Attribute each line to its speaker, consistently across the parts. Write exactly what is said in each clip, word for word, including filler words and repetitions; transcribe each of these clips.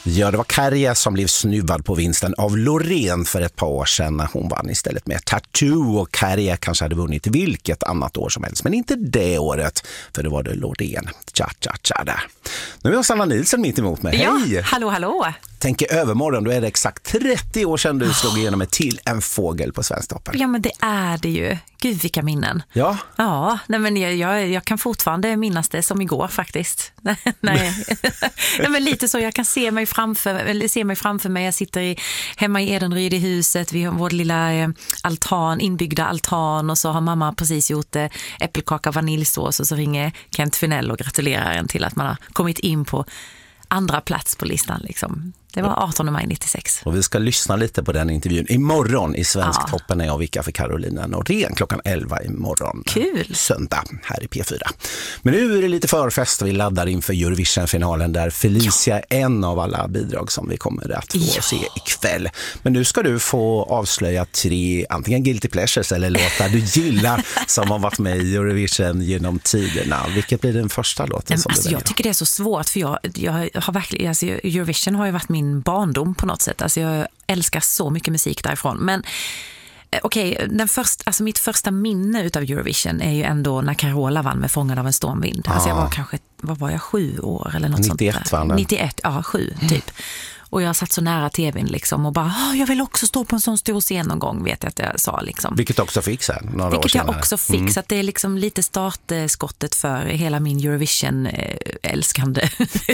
Speaker 1: Ja, det var Kärja som blev snuvad på vinsten av Loreen för ett par år sedan när hon vann istället med Tattoo, och Kärja kanske hade vunnit vilket annat år som helst, men inte det året, för det var det Loreen. Tja, tja, tja där. Nu är jag Sanna Nilsson mitt emot mig. Hej!
Speaker 2: Ja, hallå, hallå!
Speaker 1: Tänk i övermorgon, då är det exakt trettio år sedan du slog igenom ett till en fågel på Svensktoppen.
Speaker 2: Ja, men det är det ju. Gud, vilka minnen.
Speaker 1: Ja.
Speaker 2: Ja, nej, men jag, jag, jag kan fortfarande minnas det som igår faktiskt. nej, nej. nej, men lite så, jag kan se mig framför, eller se mig framför mig. Jag sitter i, hemma i Edenryd i huset. Vi har vår lilla eh, altan, inbyggda altan, och så har mamma precis gjort eh, äppelkaka och vaniljsås, och så ringer Kent Finell och gratulerar en till att man har kommit in på andra plats på listan liksom. Det var artonde maj nittiosex.
Speaker 1: Och vi ska lyssna lite på den intervjun imorgon i Svensktoppen när jag vickar för Carolina Nordén klockan elva imorgon.
Speaker 2: Kul!
Speaker 1: Söndag här i P fyra. Men nu är det lite förfest och vi laddar inför Eurovision-finalen där Felicia är en av alla bidrag som vi kommer att få
Speaker 2: Ja.
Speaker 1: se ikväll. Men nu ska du få avslöja tre antingen guilty pleasures eller låtar du gillar som har varit med i Eurovision genom tiderna. Vilket blir den första låten som
Speaker 2: alltså,
Speaker 1: du
Speaker 2: jag
Speaker 1: väljer?
Speaker 2: tycker det är så svårt, för jag, jag har verkligen, alltså, Eurovision har ju varit min barndom på något sätt. Alltså jag älskar så mycket musik därifrån. Men okej, okay, den första, alltså mitt första minne utav Eurovision är ju ändå när Carola vann med Fångad av en stormvind.
Speaker 1: Ah.
Speaker 2: Alltså jag var kanske, vad var jag, sju år eller något
Speaker 1: nittioett,
Speaker 2: sånt där.
Speaker 1: vann den.
Speaker 2: nittioett, ja, sju typ. Och jag satt så nära tvn liksom och bara, jag vill också stå på en sån stor scen någon gång, vet jag att jag sa liksom.
Speaker 1: Vilket också fick sen, några
Speaker 2: Vilket
Speaker 1: år senare.
Speaker 2: jag också fick, mm. så att det är liksom lite startskottet för hela min Eurovision-älskande.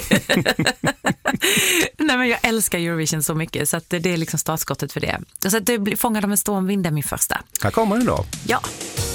Speaker 2: Nej, men jag älskar Eurovision så mycket, så att det är liksom startskottet för det. Så att det Fångad av en stormvind är min första.
Speaker 1: Här kommer den då.
Speaker 2: Ja.